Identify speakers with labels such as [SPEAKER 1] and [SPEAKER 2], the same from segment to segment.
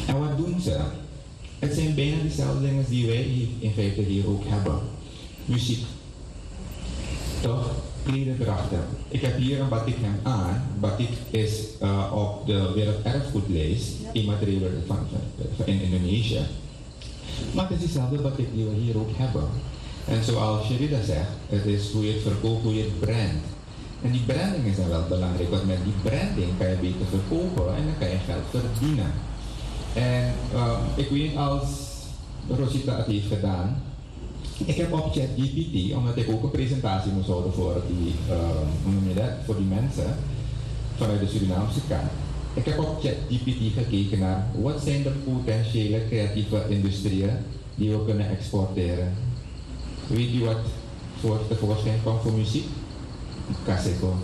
[SPEAKER 1] En wat doen ze? Het zijn bijna dezelfde dingen die wij in feite hier ook hebben. Muziek. Toch? Klededrachten. Ik heb hier een batik hem aan. Batik is op de werelderfgoedlijst immaterieel van in Indonesië. Maar het is dezelfde batik die we hier ook hebben. En zoals Sherida zegt, het is hoe je het verkoopt, hoe je het brandt. En die branding is dan wel belangrijk, want met die branding kan je beter verkopen en dan kan je geld verdienen. En ik weet als Rosita het heeft gedaan, ik heb op ChatGPT, omdat ik ook een presentatie moest houden voor die, hoe noem je dat, voor die mensen vanuit de Surinaamse kant. Ik heb op ChatGPT gekeken naar wat zijn de potentiële creatieve industrieën die we kunnen exporteren. Weet je wat voor tevoorschijn kwam voor muziek? Kaseko.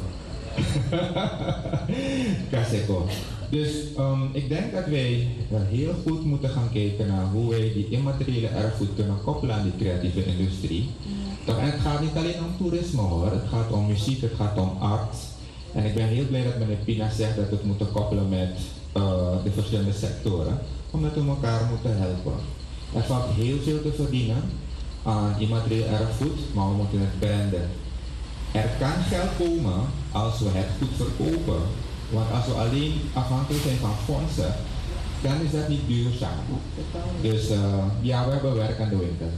[SPEAKER 1] Kaseko. Dus ik denk dat wij heel goed moeten gaan kijken naar hoe wij die immateriële erfgoed kunnen koppelen aan die creatieve industrie. En het gaat niet alleen om toerisme hoor, het gaat om muziek, het gaat om art. En ik ben heel blij dat meneer Pina zegt dat we het moeten koppelen met de verschillende sectoren, omdat we elkaar moeten helpen. Er valt heel veel te verdienen aan immaterieel erfgoed, maar we moeten het branden. Er kan geld komen als we het goed verkopen. Want als we alleen afhankelijk zijn van fondsen, dan is dat niet duurzaam. Dus ja, we hebben werk aan de winkel.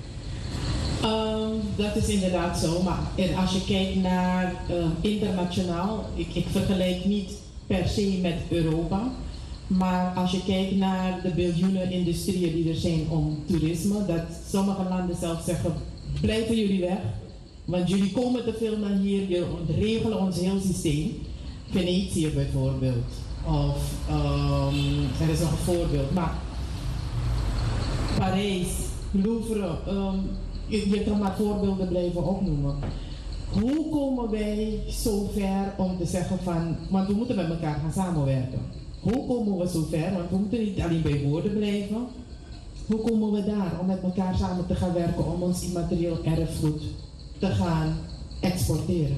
[SPEAKER 2] Dat is inderdaad zo, maar als je kijkt naar internationaal, ik vergelijk niet per se met Europa, maar als je kijkt naar de biljoenen industrieën die er zijn om toerisme, dat sommige landen zelf zeggen, blijven jullie weg, want jullie komen te veel naar hier, jullie regelen ons heel systeem. Venetië bijvoorbeeld, of er is nog een voorbeeld, maar Parijs, Louvre, je kan maar voorbeelden blijven opnoemen. Hoe komen wij zo ver om te zeggen van, want we moeten met elkaar gaan samenwerken. Hoe komen we zo ver, want we moeten niet alleen bij woorden blijven. Hoe komen we daar om met elkaar samen te gaan werken om ons immaterieel erfgoed te gaan exporteren?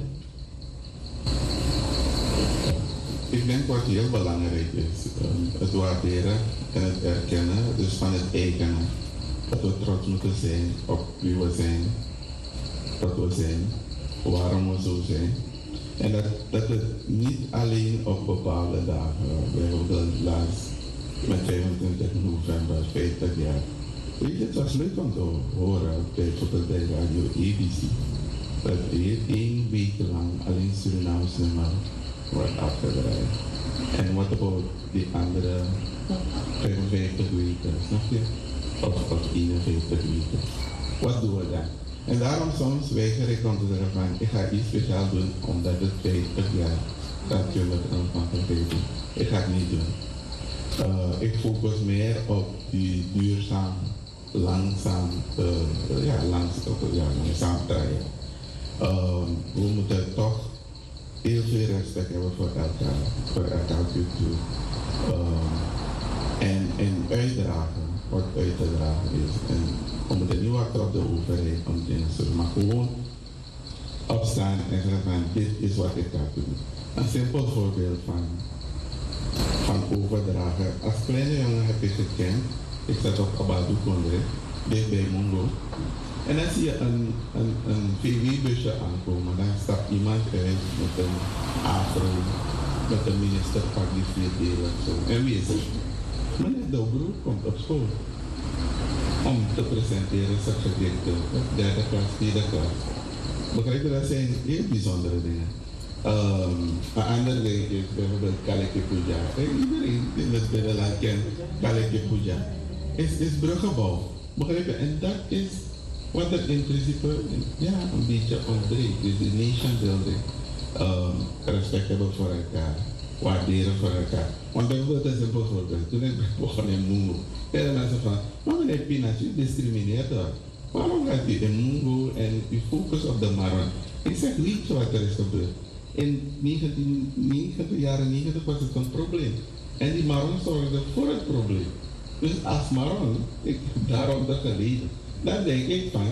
[SPEAKER 3] Ik denk wat heel belangrijk is, het waarderen en het erkennen, dus van het eigenen. Dat we trots moeten zijn op wie we zijn, wat we zijn, waarom we zo zijn. En dat het niet alleen op bepaalde dagen, bijvoorbeeld laatst met 25 november, 50 jaar. Weet je, het was leuk om te horen, bijvoorbeeld bij Radio ABC, dat hier 1 week lang alleen Surinaams nummer wordt afgedraaid. En wat about die andere 55 weken, snap je? Of 51 weken. Wat doen we dan? En daarom soms weiger ik om te zeggen van, ik ga iets speciaal doen omdat het 50 jaar natuurlijk van gegeven. Ik ga het niet doen. Ik focus meer op die duurzaam, langzaam traject. We moeten toch heel veel respect hebben voor elkaar cultuur. En uitdragen wat uit te dragen is. En we moeten niet wachten op de overheid om dingen te doen, maar gewoon opstaan en zeggen van dit is wat ik ga doen. Een simpel voorbeeld van overdragen. Als kleine jongen heb ik gekend, ik zat op Abadu Kondre, dicht bij Mungo. En dan zie je een VW-busje aankomen, dan stapt iemand uit met een afro, met een ministerpak die 4 delen of zo. En wie is het? Meneer Dobro komt op school om te presenteren subjecten, derde klas, vierde klas. Begrijp je, dat zijn heel bijzondere dingen. Een ander ding is bijvoorbeeld Kaleke Puja. Iedereen in het binnenland kent Kaleke Puja. Is bruggenbouw. Begrijp je? En dat is wat het in principe een beetje ontbreekt. Dus de nation building. Respect hebben voor elkaar. Waarderen voor elkaar. Want bijvoorbeeld een simpel voorbeeld. Toen ik begon in Mungo. Zeiden mensen van, maar meneer Pinas, u discrimineert dat. Waarom gaat u in Mungo en u focust op de Maron? Ik zeg, weet je wat er is gebeurd? In 1990, jaren 90 was het een probleem. En die Maron zorgde voor het probleem. Dus als Maron, daarom dat geleden, dan denk ik van,